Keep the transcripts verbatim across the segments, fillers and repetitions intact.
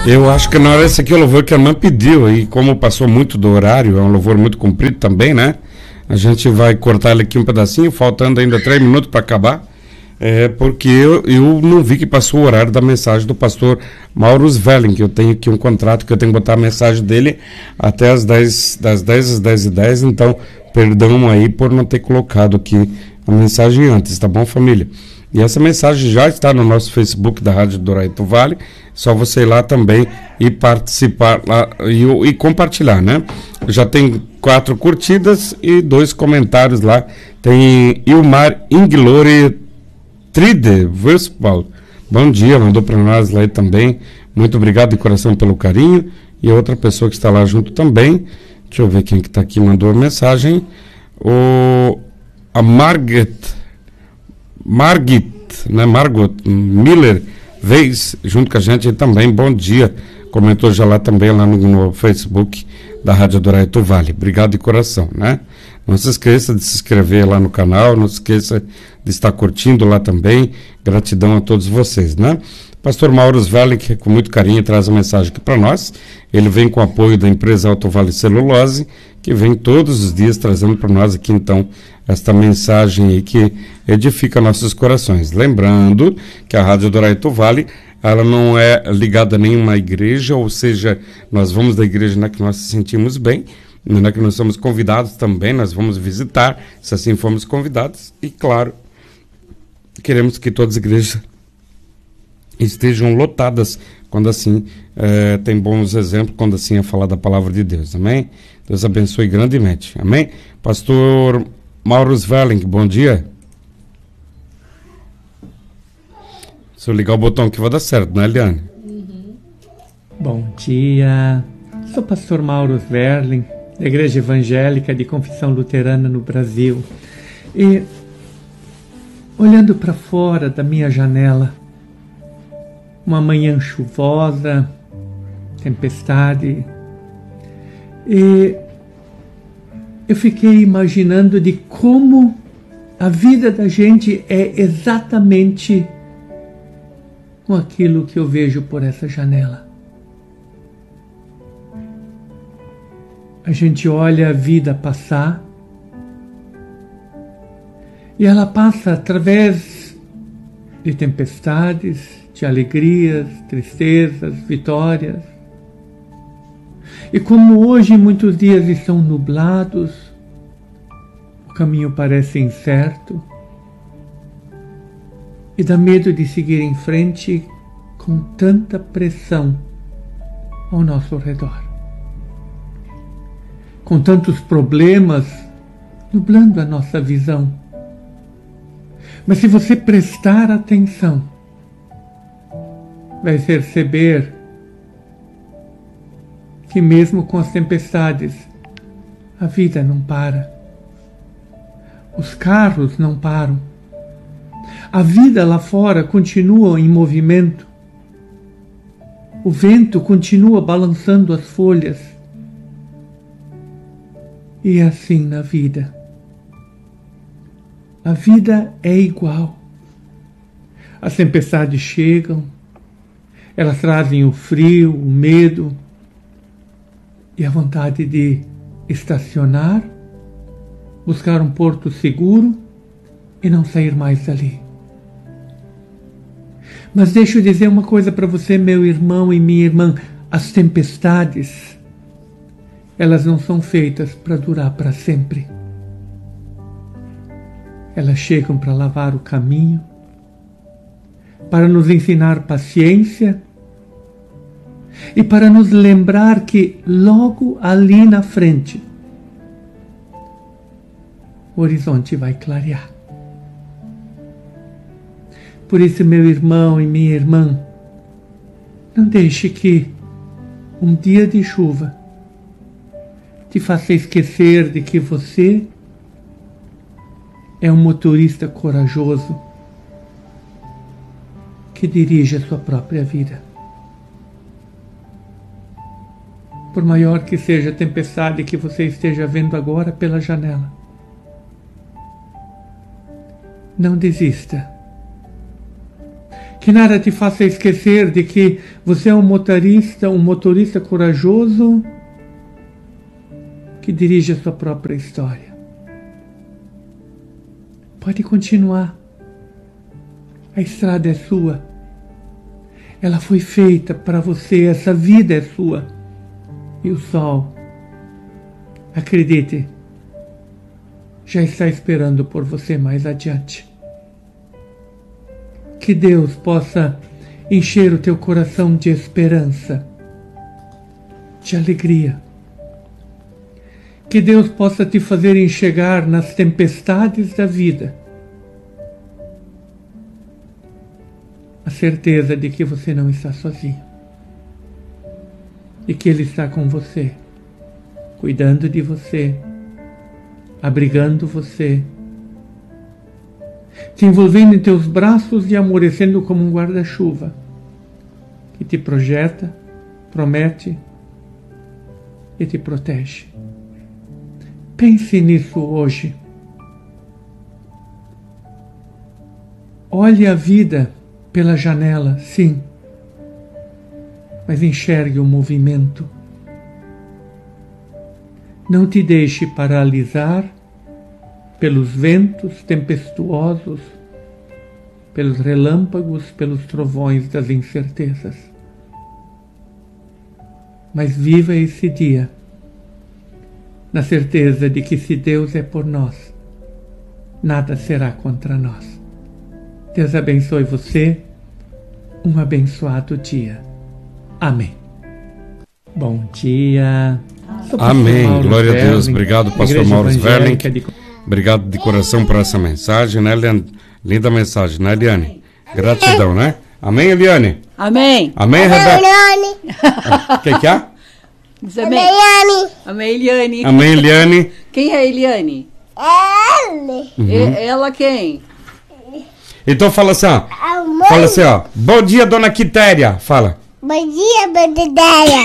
Eu acho que na hora esse aqui é o louvor que a irmã pediu, e como passou muito do horário, é um louvor muito comprido também, né? A gente vai cortar ele aqui um pedacinho, faltando ainda três minutos para acabar, é, porque eu, eu não vi que passou o horário da mensagem do pastor Mauro Svelling, que eu tenho aqui um contrato que eu tenho que botar a mensagem dele até as dez, das dez às dez e dez, então perdão aí por não ter colocado aqui a mensagem antes, tá bom, família? E essa mensagem já está no nosso Facebook da Rádio Doraito Vale, só você ir lá também e participar lá, e, e compartilhar, né? Já tem quatro curtidas e dois comentários lá. Tem Ilmar Inglore Tride Vespal. Bom dia, mandou para nós lá também. Muito obrigado de coração pelo carinho. E outra pessoa que está lá junto também. Deixa eu ver quem que está aqui, mandou a mensagem. O, a Margaret, Margit, né? Margot Miller Vez, junto com a gente também. Bom dia. Comentou já lá também, lá no, no Facebook da Rádio Doraito Vale. Obrigado de coração, né? Não se esqueça de se inscrever lá no canal, não se esqueça de estar curtindo lá também. Gratidão a todos vocês, né? Pastor Mauro Svelling, que com muito carinho traz a mensagem aqui para nós. Ele vem com o apoio da empresa Alto Vale Celulose, que vem todos os dias trazendo para nós aqui, então, esta mensagem aí que edifica nossos corações. Lembrando que a Rádio Doraito Vale, ela não é ligada a nenhuma igreja, ou seja, nós vamos da igreja na que nós se sentimos bem, na que nós somos convidados também, nós vamos visitar, se assim formos convidados, e claro, queremos que todas as igrejas estejam lotadas, quando assim eh, tem bons exemplos, quando assim é falar da palavra de Deus, amém? Deus abençoe grandemente, amém? Pastor Mauro Svelling, bom dia. Se eu ligar o botão aqui vai dar certo, né, Eliane? Uhum. Bom dia, sou pastor Mauro Svelling, da Igreja Evangélica de Confissão Luterana no Brasil. E, olhando para fora da minha janela, uma manhã chuvosa, tempestade, e eu fiquei imaginando de como a vida da gente é exatamente com aquilo que eu vejo por essa janela. A gente olha a vida passar e ela passa através de tempestades, de alegrias, tristezas, vitórias. E como hoje muitos dias estão nublados, o caminho parece incerto e dá medo de seguir em frente com tanta pressão ao nosso redor, com tantos problemas nublando a nossa visão. Mas se você prestar atenção, vai perceber que mesmo com as tempestades, a vida não para. Os carros não param. A vida lá fora continua em movimento. O vento continua balançando as folhas. E assim na vida. A vida é igual. As tempestades chegam, elas trazem o frio, o medo e a vontade de estacionar, buscar um porto seguro e não sair mais dali. Mas deixa eu dizer uma coisa para você, meu irmão e minha irmã. As tempestades, elas não são feitas para durar para sempre. Elas chegam para lavar o caminho, para nos ensinar paciência e para nos lembrar que logo ali na frente o horizonte vai clarear. Por isso, meu irmão e minha irmã, não deixe que um dia de chuva te faça esquecer de que você é um motorista corajoso que dirige a sua própria vida. Por maior que seja a tempestade que você esteja vendo agora pela janela, não desista. Que nada te faça esquecer de que você é um motorista, um motorista corajoso que dirige a sua própria história. Pode continuar. A estrada é sua. Ela foi feita para você, essa vida é sua. E o sol, acredite, já está esperando por você mais adiante. Que Deus possa encher o teu coração de esperança, de alegria. Que Deus possa te fazer enxergar nas tempestades da vida a certeza de que você não está sozinho e que Ele está com você, cuidando de você, abrigando você, te envolvendo em teus braços e amorecendo como um guarda-chuva que te projeta, promete e te protege. Pense nisso hoje. Olhe a vida pela janela, sim, mas enxergue o movimento. Não te deixe paralisar pelos ventos tempestuosos, pelos relâmpagos, pelos trovões das incertezas. Mas viva esse dia na certeza de que se Deus é por nós, nada será contra nós. Deus abençoe você. Um abençoado dia. Amém. Bom dia. Amém. Glória a Deus. Obrigado, pastor Mauro Sverling. Obrigado de coração por essa mensagem, né, Eliane? Linda mensagem, né, Eliane? Gratidão, né? Amém, Eliane? Amém. Amém, Rebeca? O que que é? Diz amém. Eliane. Amém, Eliane. Amém, Eliane. Quem é Eliane? Ela. Uhum. E, ela quem? Então fala assim, ó. Fala assim, ó. Bom dia, dona Quitéria. Fala. Bom dia, Bandeira.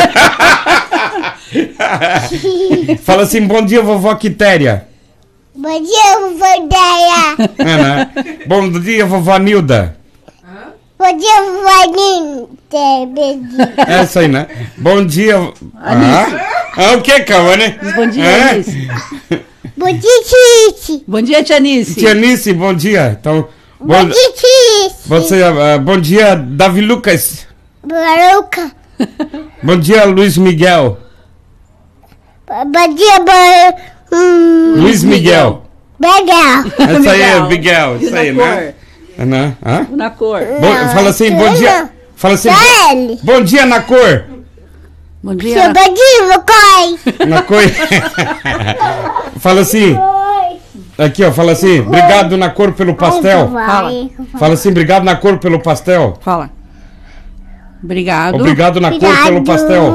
Fala assim, bom dia, vovó Quitéria. Bom dia, Bandeira. É, né? Bom dia, vovó Nilda. Bom dia, Vanilda. É isso aí, né? Bom dia. Ah, ah o que, Cauane? Bom dia, é? Anice. Bom dia, Tite. Bom dia, Tianice. Tianice, bom dia. Então, bom, bom dia, Tite. Você, uh, bom dia, Davi Lucas. Baruca. Bom dia, Luiz Miguel. Bom dia, Bar... hum... Luiz Miguel. Miguel. Isso aí, é Miguel. Isso aí, né? É, né? Hã? Na cor. Bom, fala assim, bom dia. Fala assim, bom, bom dia na cor. Bom dia. Bom dia, Lucas. Na cor. Fala assim. Aqui, ó, fala assim, obrigado na cor pelo pastel. Fala. Fala assim, obrigado na cor pelo pastel. Fala. Obrigado. Obrigado na cor pelo pastel.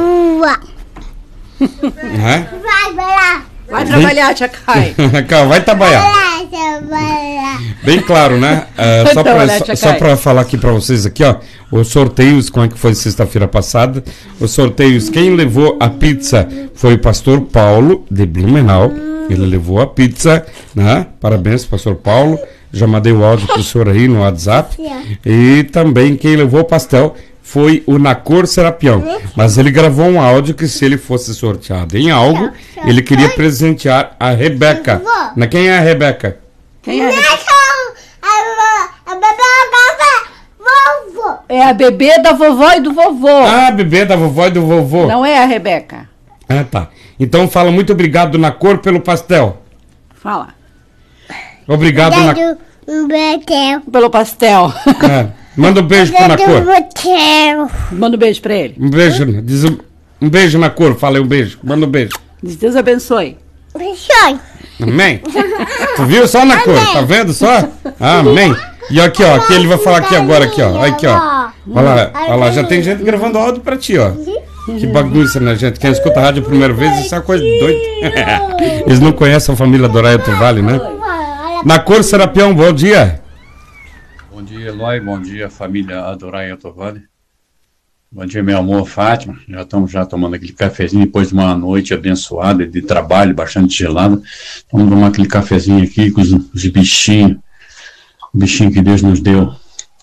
Vai, vai lá. Vai trabalhar, Tia Kai. Calma, vai trabalhar. Bem claro, né? Uh, só para só, só pra falar aqui para vocês aqui, ó, os sorteios, como é que foi sexta-feira passada? Os sorteios, quem levou a pizza foi o pastor Paulo de Blumenau. Ele levou a pizza, né? Parabéns, pastor Paulo. Já mandei o áudio pro senhor aí no WhatsApp. E também quem levou o pastel foi o Nacor Serapião. Mas ele gravou um áudio que se ele fosse sorteado em algo, ele queria presentear a Rebeca. Na quem é a Rebeca? Quem é? A bebê vovó. É a bebê da vovó e do vovô. Ah, a bebê da vovó e do vovô. Não é a Rebeca. Ah, tá. Então fala muito obrigado na cor pelo pastel. Fala. Obrigado na... Pelo pastel. É. Manda um beijo pro Nacor. Manda um beijo pra ele. Um beijo. Diz um, um beijo na cor. Fala aí um beijo. Manda um beijo. Diz Deus abençoe. Abençoe. Amém. Tu viu só na cor? Tá vendo só? Amém. E aqui, ó. Aqui ele vai falar aqui agora, aqui, ó. Aqui, ó. Olha lá, olha lá. Já tem gente gravando áudio pra ti, ó. Que bagunça, né, gente? Quem escuta a rádio a primeira vez, isso é uma coisa doida. Eles não conhecem a família Doraia Vale, né? Nacor Serapião, bom dia. Bom dia, Eloy. Bom dia, família Adorai Vale. Bom dia, meu amor, Fátima. Já estamos já tomando aquele cafezinho depois de uma noite abençoada de trabalho, bastante gelada. Vamos tomar aquele cafezinho aqui com os, os bichinhos, o bichinho que Deus nos deu.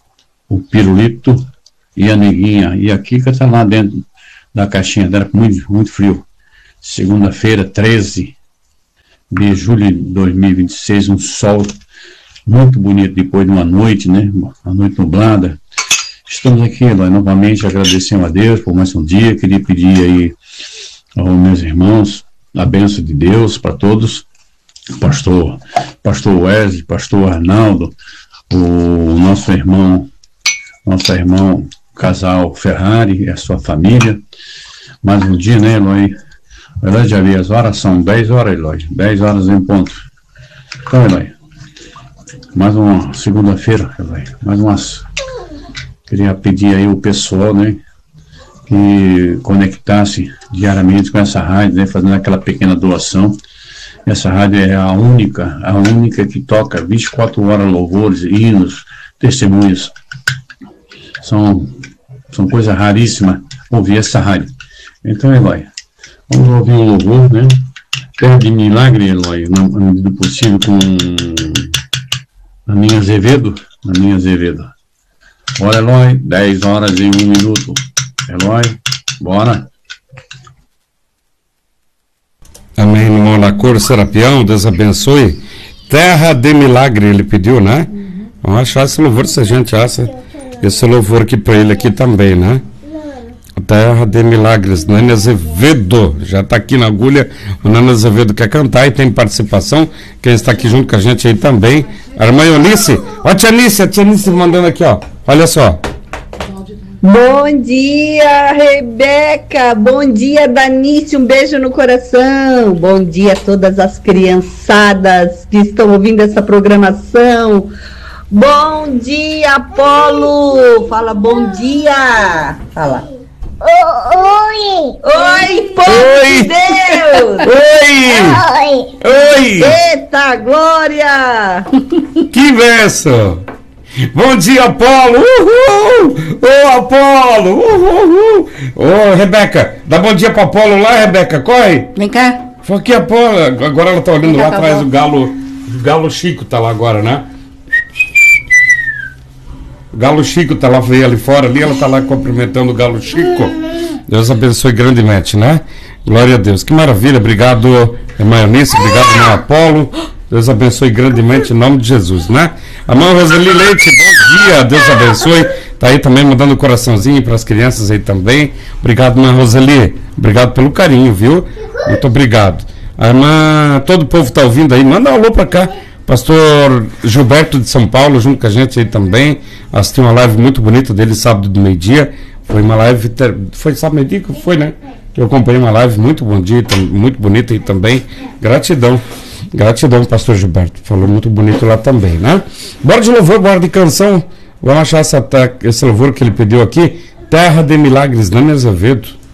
o Pirulito e a Neguinha. E a Kika está lá dentro da caixinha dela, com muito, muito frio. Segunda-feira, treze de julho de dois mil e vinte e seis, um sol muito bonito depois de uma noite, né? Uma noite nublada. Estamos aqui, nós novamente agradecemos a Deus por mais um dia. Queria pedir aí aos meus irmãos a bênção de Deus para todos. Pastor, pastor Wesley, pastor Arnaldo, o nosso irmão, nosso irmão casal Ferrari e a sua família. Mais um dia, né, Eloy? Eloy, já vi as horas, são dez horas, Eloy. dez horas em ponto. Então, Eloy, mais uma segunda-feira, Eloy. Mais umas. Queria pedir aí o pessoal, né, que conectasse diariamente com essa rádio, né, fazendo aquela pequena doação. Essa rádio é a única, a única que toca vinte e quatro horas louvores, hinos, testemunhos. São, são coisa raríssima ouvir essa rádio. Então, Eloy, vamos ouvir o louvor, né? Terra de Milagre, Eloy, na medida do possível, com a minha Azevedo, a minha Azevedo. Bora, Eloy, dez horas e um minuto. Eloy, bora. Amém, irmão Lacor Serapião, Deus abençoe. Terra de Milagre, ele pediu, né? Uhum. Vamos achar esse louvor, se a gente acha esse louvor aqui para ele aqui também, né? Terra de Milagres, Nani Azevedo, já está aqui na agulha, o Nani Azevedo quer cantar e tem participação, quem está aqui junto com a gente aí também, a irmã Eunice, ó a tia Anice, a tia Anice mandando aqui, ó, olha só. Bom dia, Rebeca, bom dia, Danice, um beijo no coração, bom dia a todas as criançadas que estão ouvindo essa programação, bom dia, Apolo, fala bom dia, fala. Oi! Oi, povo de Deus! Oi! Oi! Eita, glória! Que benção! Bom dia, Apolo! Uhul! Ô, Apolo! Uhul! Ô, Rebeca, dá bom dia pro Apolo lá, Rebeca, corre! Vem cá. Foi aqui, Apolo, agora ela tá olhando lá cá, atrás, tá o galo, o galo Chico tá lá agora, né? O Galo Chico tá lá, veio ali fora, ali ela tá lá cumprimentando o Galo Chico. Deus abençoe grandemente, né? Glória a Deus. Que maravilha, obrigado, irmã Eunice, obrigado, irmão Apolo. Deus abençoe grandemente em nome de Jesus, né? A irmã Roseli Leite, bom dia, Deus abençoe. Tá aí também mandando um coraçãozinho para as crianças aí também. Obrigado, irmã Roseli. Obrigado pelo carinho, viu? Muito obrigado. A irmã, todo o povo tá ouvindo aí, manda um alô para cá. Pastor Gilberto de São Paulo, junto com a gente aí também. Assisti uma live muito bonita dele sábado do meio-dia. Foi uma live, foi sábado meio-dia que foi, né? Que eu acompanhei uma live muito bom dia, muito bonita aí também. Gratidão. Gratidão, pastor Gilberto. Falou muito bonito lá também, né? Bora de louvor, bora de canção. Vamos achar essa, esse louvor que ele pediu aqui. Terra de Milagres, Nani Azevedo.